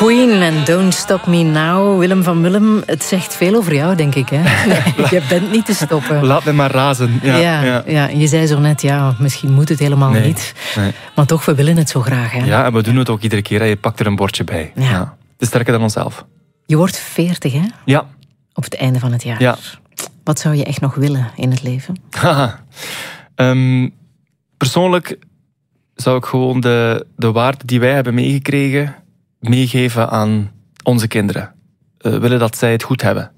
Queen en Don't Stop Me Now. Willem van Willem, het zegt veel over jou, denk ik. Hè? Nee, je bent niet te stoppen. Laat me maar razen. Ja. Je zei zo net, misschien moet het helemaal niet. Nee. Maar toch, we willen het zo graag. Hè? Ja, en we doen het ook iedere keer. Hè. Je pakt er een bordje bij. Ja. Het is sterker dan onszelf. Je wordt 40, hè? Ja. Op het einde van het jaar. Ja. Wat zou je echt nog willen in het leven? Persoonlijk zou ik gewoon de waarden die wij hebben meegekregen meegeven aan onze kinderen. Willen dat zij het goed hebben.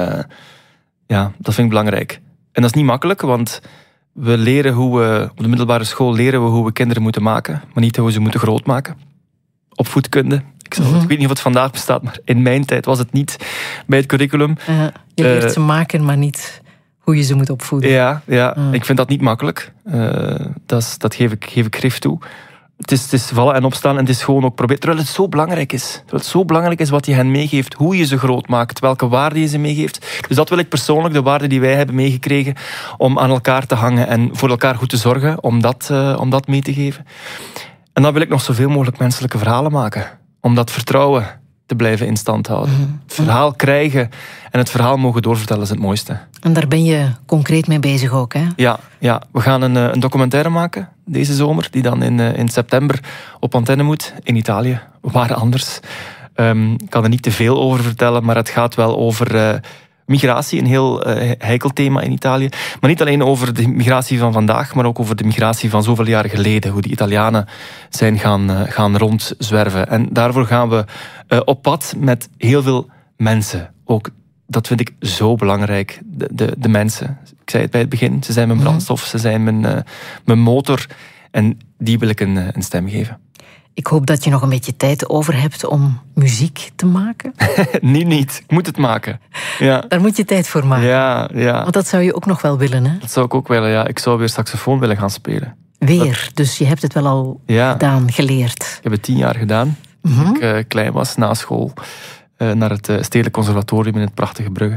Dat vind ik belangrijk. En dat is niet makkelijk, want we leren op de middelbare school leren we hoe we kinderen moeten maken, maar niet hoe we ze moeten grootmaken. Opvoedkunde. Ik weet niet of het vandaag bestaat, maar in mijn tijd was het niet bij het curriculum. Je leert ze maken, maar niet hoe je ze moet opvoeden. Ja. Ik vind dat niet makkelijk. Dat geef ik grif toe. Het is vallen en opstaan en het is gewoon ook proberen. Terwijl het zo belangrijk is. Terwijl het zo belangrijk is wat je hen meegeeft, hoe je ze groot maakt, welke waarden je ze meegeeft. Dus dat wil ik persoonlijk, de waarden die wij hebben meegekregen, om aan elkaar te hangen en voor elkaar goed te zorgen, om dat mee te geven. En dan wil ik nog zoveel mogelijk menselijke verhalen maken. Om dat vertrouwen te blijven in stand houden. Het verhaal krijgen en het verhaal mogen doorvertellen is het mooiste. En daar ben je concreet mee bezig ook, hè? Ja. We gaan een documentaire maken deze zomer, die dan in september op antenne moet, in Italië. Waar anders. Ik kan er niet te veel over vertellen, maar het gaat wel over migratie, een heel heikel thema in Italië. Maar niet alleen over de migratie van vandaag, maar ook over de migratie van zoveel jaren geleden. Hoe de Italianen zijn gaan rondzwerven. En daarvoor gaan we op pad met heel veel mensen. Ook dat vind ik zo belangrijk. De mensen. Ik zei het bij het begin. Ze zijn mijn brandstof, ze zijn mijn motor. En die wil ik een stem geven. Ik hoop dat je nog een beetje tijd over hebt om muziek te maken. niet. Ik moet het maken. Ja. Daar moet je tijd voor maken. Ja. Want dat zou je ook nog wel willen, hè? Dat zou ik ook willen, ja. Ik zou weer saxofoon willen gaan spelen. Dus je hebt het wel al gedaan, geleerd. Ik heb het 10 jaar gedaan. Toen ik klein was, na school. Naar het Stedelijk Conservatorium in het prachtige Brugge.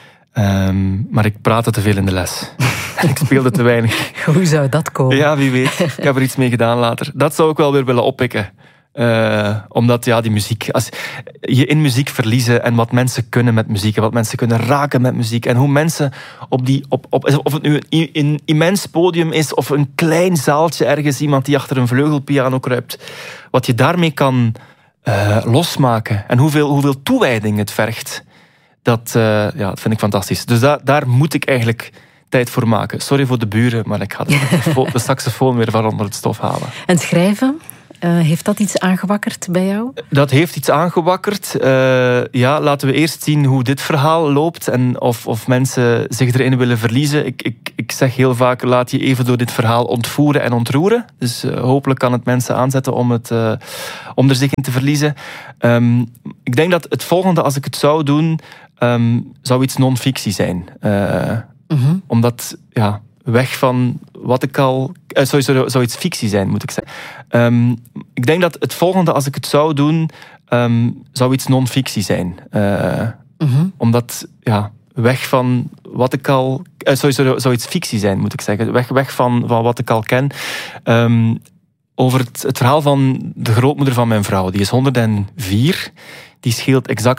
Maar ik praatte te veel in de les. En ik speelde te weinig. Hoe zou dat komen? Ja, wie weet. Ik heb er iets mee gedaan later. Dat zou ik wel weer willen oppikken. Omdat die muziek... Als je in muziek verliezen en wat mensen kunnen met muziek en wat mensen kunnen raken met muziek en hoe mensen of het nu een immens podium is of een klein zaaltje ergens, iemand die achter een vleugelpiano kruipt, wat je daarmee kan losmaken en hoeveel toewijding het vergt, dat vind ik fantastisch. Dus daar moet ik eigenlijk tijd voor maken. Sorry voor de buren, maar ik ga de saxofoon weer van onder het stof halen. En schrijven? Heeft dat iets aangewakkerd bij jou? Dat heeft iets aangewakkerd. Laten we eerst zien hoe dit verhaal loopt en of mensen zich erin willen verliezen. Ik zeg heel vaak, laat je even door dit verhaal ontvoeren en ontroeren. Dus hopelijk kan het mensen aanzetten om er zich in te verliezen. Ik denk dat het volgende, als ik het zou doen, zou iets non-fictie zijn. Omdat, weg van wat ik al... zou iets fictie zijn, moet ik zeggen. Ik denk dat het volgende, als ik het zou doen, zou iets non-fictie zijn. Omdat, weg van wat ik al... zou iets fictie zijn, moet ik zeggen. Weg van wat ik al ken. Over het verhaal van de grootmoeder van mijn vrouw. Die is 104. Die scheelt exact